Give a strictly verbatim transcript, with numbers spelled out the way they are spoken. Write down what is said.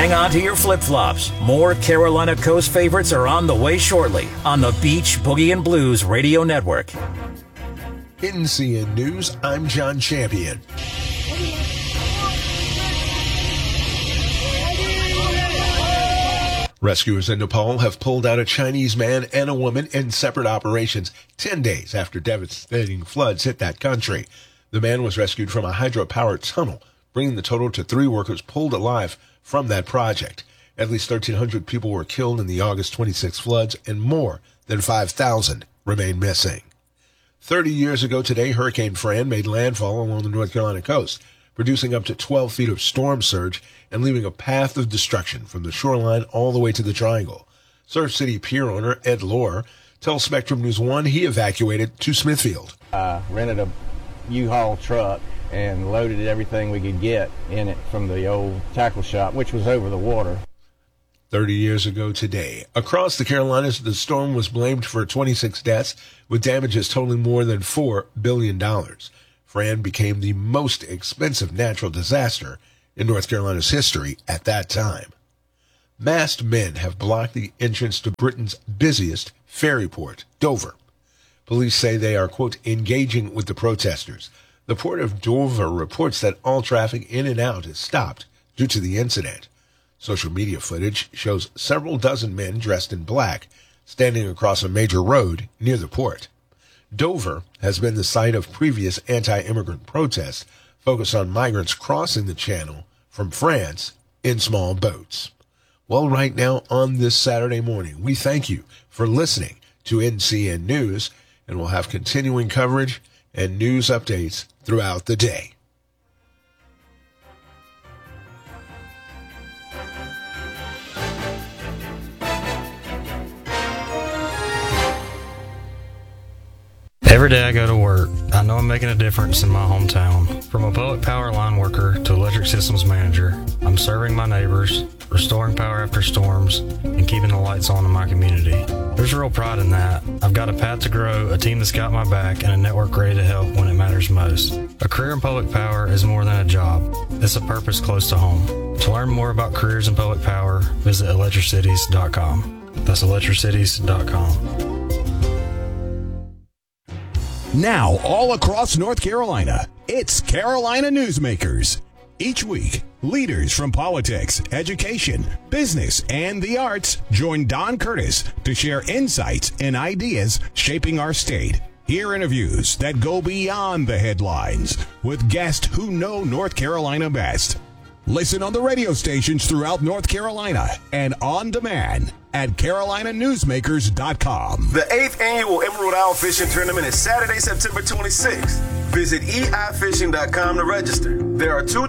hang on to your flip-flops. More Carolina Coast favorites are on the way shortly on the Beach Boogie and Blues Radio Network. N C N News, I'm John Champion. Rescuers in Nepal have pulled out a Chinese man and a woman in separate operations ten days after devastating floods hit that country. The man was rescued from a hydropower tunnel, bringing the total to three workers pulled alive from that project. At least thirteen hundred people were killed in the August twenty-sixth floods, and more than five thousand remain missing. Thirty years ago today, Hurricane Fran made landfall along the North Carolina coast, producing up to twelve feet of storm surge and leaving a path of destruction from the shoreline all the way to the Triangle. Surf City Pier owner Ed Lohr tells Spectrum News one he evacuated to Smithfield. I rented a U-Haul truck and loaded everything we could get in it from the old tackle shop, which was over the water. Thirty years ago today, across the Carolinas, the storm was blamed for twenty-six deaths, with damages totaling more than four billion dollars. Fran became the most expensive natural disaster in North Carolina's history at that time. Masked men have blocked the entrance to Britain's busiest ferry port, Dover. Police say they are, quote, engaging with the protesters. The port of Dover reports that all traffic in and out is stopped due to the incident. Social media footage shows several dozen men dressed in black standing across a major road near the port. Dover has been the site of previous anti-immigrant protests focused on migrants crossing the channel from France in small boats. Well, right now on this Saturday morning, we thank you for listening to N C N News, and we'll have continuing coverage and news updates throughout the day. Every day I go to work, I know I'm making a difference in my hometown. From a public power line worker to electric systems manager, I'm serving my neighbors, restoring power after storms, and keeping the lights on in my community. There's real pride in that. I've got a path to grow, a team that's got my back, and a network ready to help when it matters most. A career in public power is more than a job. It's a purpose close to home. To learn more about careers in public power, visit electricities dot com. That's electricities dot com. Now, all across North Carolina, it's Carolina Newsmakers. Each week, leaders from politics, education, business, and the arts join Don Curtis to share insights and ideas shaping our state. Hear interviews that go beyond the headlines with guests who know North Carolina best. Listen on the radio stations throughout North Carolina and on demand at carolina newsmakers dot com. The eighth Annual Emerald Owl Fishing Tournament is Saturday, September twenty-sixth. Visit e i fishing dot com to register. There are two